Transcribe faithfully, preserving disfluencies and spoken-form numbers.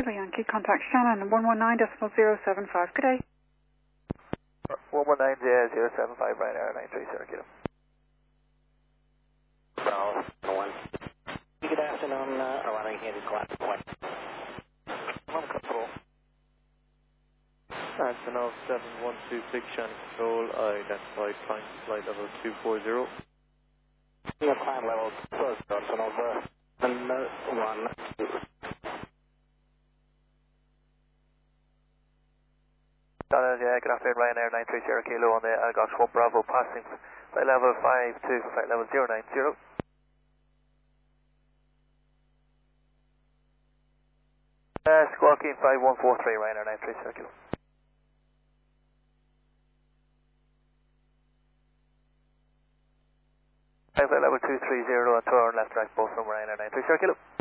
Kilo Yankee, contact Shannon, one one nine decimal zero seven five. Good day. one one nine zero seven five, Ryanair nine three zero Kilo. Bravo, one. Good afternoon, uh, arriving here at Glass Point. One control. Antonov seven one two six, Shannon Control, identified climb flight level two four zero. Your climb level first, Antonov, uh, and, uh, one, two. Shannon, yeah, good afternoon, Ryanair nine three zero Kilo on the Algox one Bravo, passing flight level five two for flight level zero nine zero. Uh, squawking five one four three, Ryanair nine three zero Kilo. Flight level two three zero and turn left right both from Ryanair nine three zero Kilo.